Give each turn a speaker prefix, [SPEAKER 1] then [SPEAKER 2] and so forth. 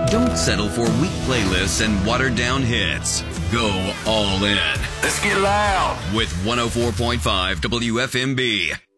[SPEAKER 1] Don't settle for weak playlists and watered-down hits. Go all in.
[SPEAKER 2] Let's get loud
[SPEAKER 1] With 104.5 WFMB.